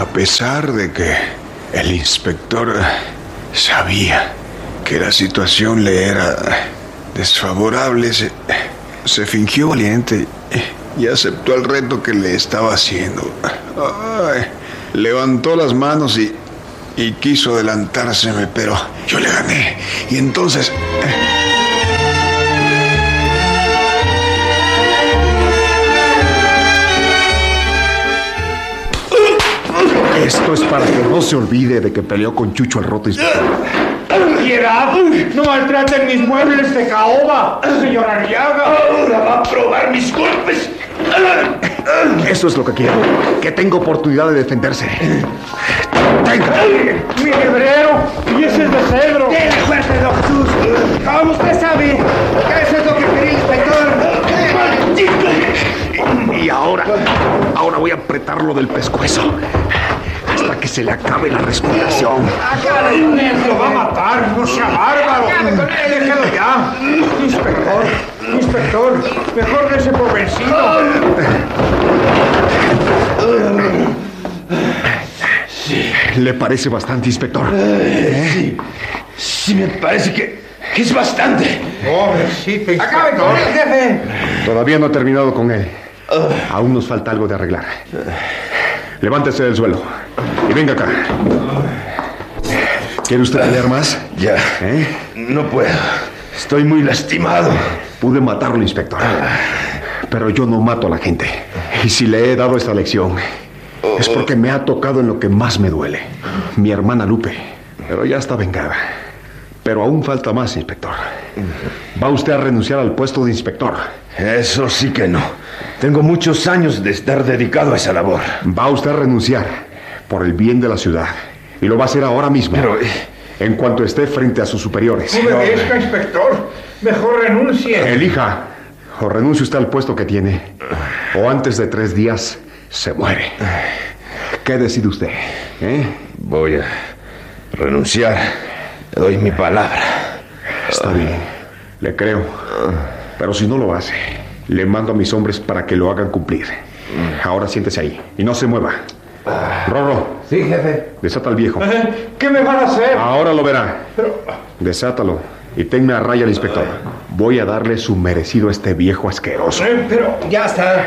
pesar de que el inspector sabía que la situación le era desfavorable, se fingió valiente y aceptó el reto que le estaba haciendo. Levantó las manos y quiso adelantárseme, pero yo le gané. Y entonces... Esto es para que no se olvide de que peleó con Chucho el Roto Inspector. ¡Piedad! ¡No maltraten mis muebles de caoba, señor Arriaga! ¡Ahora va a probar mis golpes! Eso es lo que quiero. Que tenga oportunidad de defenderse. ¡Tenga! ¡Mi librero! ¡Y ese es de cedro! ¡Dele fuerte, don Jesús! Como usted sabe, eso es lo que quería el inspector. Y ahora voy a apretarlo del pescuezo hasta que se le acabe la respiración. ¡Lo va a matar! ¡No sea bárbaro! ¡Déjelo ya! Inspector, mejor dése por vencido. ¿Le parece bastante, inspector? Sí, me parece que es bastante. Pobrecito, inspector. ¡Acabe con él, jefe! Todavía no he terminado con él. Aún nos falta algo de arreglar. Levántese del suelo y venga acá. ¿Quiere usted pelear más? Ya. No puedo. Estoy muy lastimado. Pude matarlo, inspector. Pero yo no mato a la gente. Y si le he dado esta lección, es porque me ha tocado en lo que más me duele. Mi hermana Lupe. Pero ya está vengada. Pero aún falta más, inspector. ¿Va usted a renunciar al puesto de inspector? Eso sí que no. Tengo muchos años de estar dedicado a esa labor. Va usted a renunciar por el bien de la ciudad. Y lo va a hacer ahora mismo. Pero... en cuanto esté frente a sus superiores. No obedezca, inspector. Mejor renuncie. Elija. O renuncie usted al puesto que tiene, o antes de 3 días se muere. ¿Qué decide usted? Voy a renunciar. Le doy mi palabra. Está bien. Le creo. Pero si no lo hace, le mando a mis hombres para que lo hagan cumplir. Ahora siéntese ahí y no se mueva. Rorro. Sí, jefe. Desata al viejo. ¿Qué me van a hacer? Ahora lo verá. Pero... desátalo y tenme a raya al inspector. Voy a darle su merecido a este viejo asqueroso. pero... Ya está.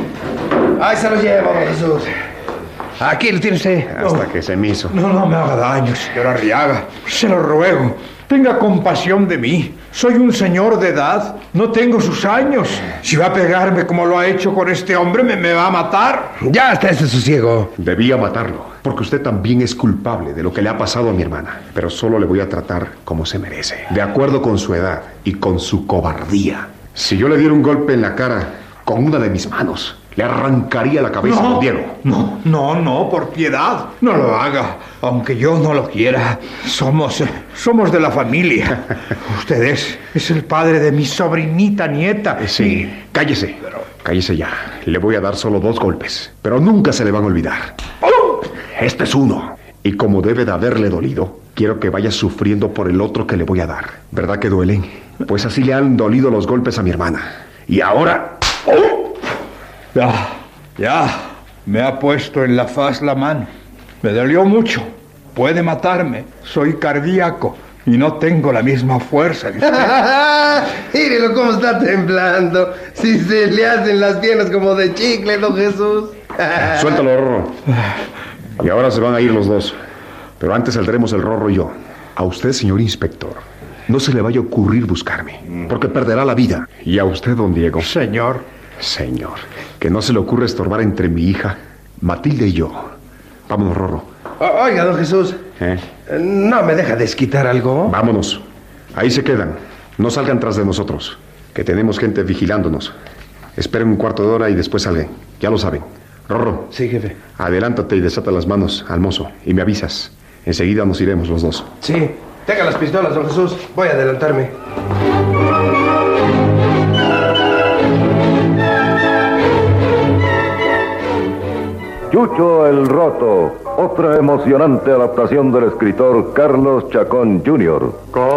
Ahí se lo llevo, don Jesús. Aquí lo tiene usted. Hasta que se me hizo. No me haga daño, señor Arriaga. Se lo ruego. Tenga compasión de mí. Soy un señor de edad. No tengo sus años. Si va a pegarme como lo ha hecho con este hombre, me va a matar. Ya está ese sosiego. Debía matarlo, porque usted también es culpable de lo que le ha pasado a mi hermana. Pero solo le voy a tratar como se merece, de acuerdo con su edad y con su cobardía. Si yo le diera un golpe en la cara con una de mis manos, le arrancaría la cabeza a don Diego. No, por piedad. No lo haga, aunque yo no lo quiera. Somos de la familia. Usted es el padre de mi sobrinita nieta. Sí, cállese. Cállese ya. Le voy a dar solo 2 golpes, pero nunca se le van a olvidar. Este es uno. Y como debe de haberle dolido, quiero que vaya sufriendo por el otro que le voy a dar. ¿Verdad que duelen? Pues así le han dolido los golpes a mi hermana. Y ahora... Ya, me ha puesto en la faz la mano. Me dolió mucho. Puede matarme. Soy cardíaco y no tengo la misma fuerza. Mírelo cómo está temblando. Si se le hacen las piernas como de chicle, don Jesús. Suéltalo, Rorro. Y ahora se van a ir los 2. Pero antes saldremos el Rorro y yo. A usted, señor inspector, no se le vaya a ocurrir buscarme, porque perderá la vida. Y a usted, don Diego. Señor, que no se le ocurra estorbar entre mi hija, Matilde y yo. Vámonos, Rorro. Oiga, don Jesús. ¿No me deja desquitar algo? Vámonos. Ahí se quedan. No salgan tras de nosotros, que tenemos gente vigilándonos. Esperen un cuarto de hora y después salgan. Ya lo saben. Rorro. Sí, jefe. Adelántate y desata las manos al mozo y me avisas. Enseguida nos iremos los 2. Sí. Tenga las pistolas, don Jesús. Voy a adelantarme. Chucho el Roto, otra emocionante adaptación del escritor Carlos Chacón Jr.